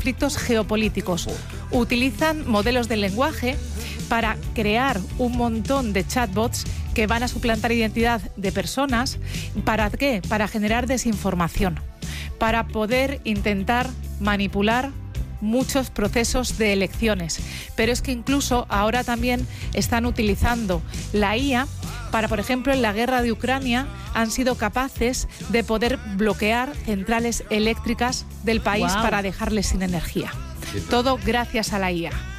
conflictos geopolíticos. Utilizan modelos del lenguaje para crear un montón de chatbots que van a suplantar identidad de personas. ¿Para qué? Para generar desinformación, para poder intentar manipular muchos procesos de elecciones. Pero es que incluso ahora también están utilizando la IA para, por ejemplo, en la guerra de Ucrania han sido capaces de poder bloquear centrales eléctricas del país para dejarles sin energía. Todo gracias a la IA.